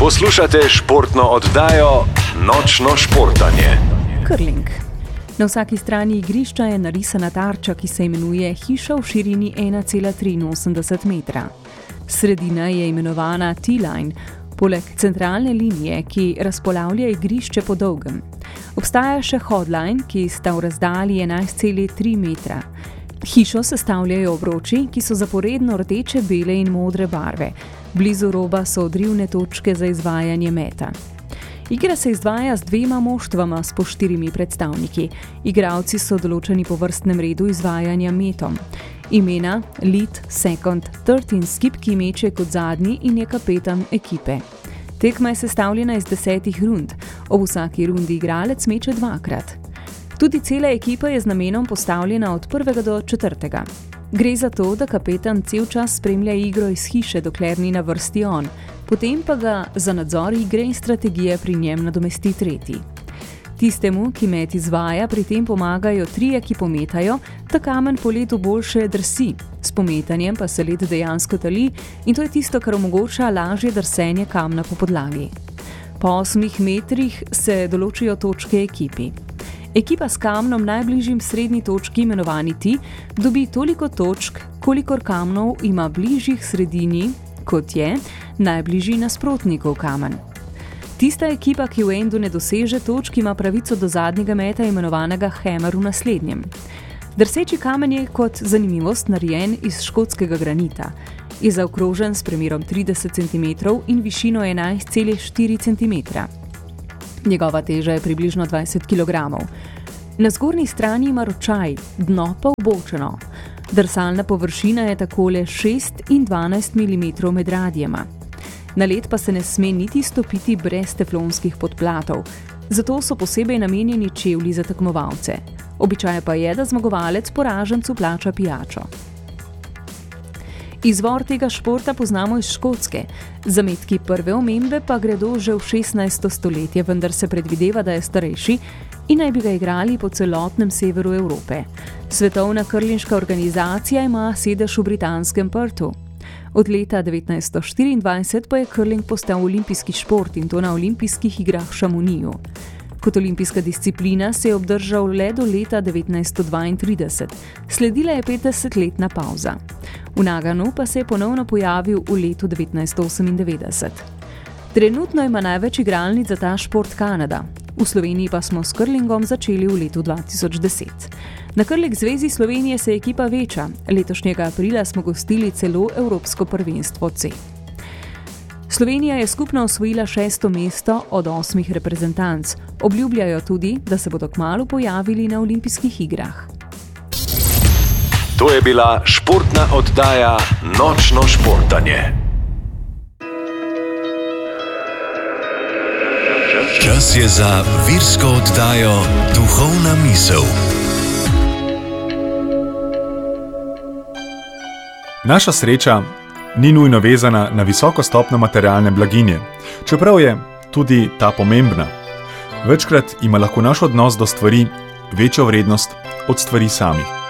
Poslušate športno oddajo Nočno športanje. Curling. Na vsaki strani igrišča je narisana tarča, ki se imenuje hiša v širini 1,83 metra. Sredina je imenovana T-line, poleg centralne linije, ki razpolavlja igrišče po dolgem. Obstaja še hodline, ki sta v razdalji 11,3 metra. Hišo sestavljajo obroči, ki so zaporedno rdeče, bele in modre barve. Blizu roba so odrivne točke za izvajanje meta. Igra se izvaja z 2 moštvama s po 4 predstavniki. Igralci so določeni po vrstnem redu izvajanja metom. Imena, lead, second, third in skip, ki meče kot zadnji in je kapetan ekipe. Tekma je sestavljena iz 10 rund. Ob vsaki rundi igralec meče 2-krat. Tudi cela ekipa je z namenom postavljena od 1. do 4. Gre za to, da kapetan cel čas spremlja igro iz hiše, dokler ni na vrsti on, potem pa ga za nadzor igre in strategije pri njem nadomesti tretji. Tistemu, ki met izvaja, pri tem pomagajo 3, ki pometajo, da kamen po ledu boljše drsi. S pometanjem pa se led dejansko tali in to je tisto, kar omogoča lažje drsenje kamna po podlagi. Po 8 metrih se določijo točke ekipi. Ekipa s kamnom najbližjim srednji točki, imenovani T, dobi toliko točk, kolikor kamnov ima bližjih sredini, kot je najbližji nasprotnikov kamen. Tista ekipa, ki v endu ne doseže točk, ima pravico do zadnjega meta, imenovanega hammer v naslednjem. Drseči kamen je kot zanimivost narejen iz škotskega granita. Je zaokrožen s premerom 30 cm in višino 11,4 cm. Njegova teža je približno 20 kg. Na zgornji strani ima ročaj, dno pa vbočeno. Drsalna površina je takole 6 in 12 mm med radijema. Na led pa se ne sme niti stopiti brez teflonskih podplatov, zato so posebej namenjeni čevlji za tekmovalce. Običaj pa je, da zmagovalec poražencu plača pijačo. Izvor tega športa poznamo iz Škotske. Zametki prve omembe pa gredo že v 16. stoletje, vendar se predvideva, da je starejši in naj bi ga igrali po celotnem severu Evrope. Svetovna curlinška organizacija ima sedež v britanskem Perthu. Od leta 1924 pa je curling postal olimpijski šport in to na olimpijskih igrah v Chamonixu. Kot olimpijska disciplina se je obdržal le do leta 1932. Sledila je 50-letna pavza. V Naganu pa se je ponovno pojavil v letu 1998. Trenutno ima največ igralnic za ta šport Kanada. V Sloveniji pa smo s curlingom začeli v letu 2010. Na Curling zvezi Slovenije se ekipa veča. Letošnjega aprila smo gostili celo Evropsko prvenstvo C. Slovenija je skupno osvojila 6. mesto od 8 reprezentanc. Obljubljajo tudi, da se bodo kmalu pojavili na olimpijskih igrah. To je bila športna oddaja Nočno športanje. Čas je za virsko oddajo Duhovna misel. Naša sreča ni nujno vezana na visoko stopnjo materialne blaginje, čeprav je tudi ta pomembna. Večkrat ima lahko naš odnos do stvari večjo vrednost od stvari samih.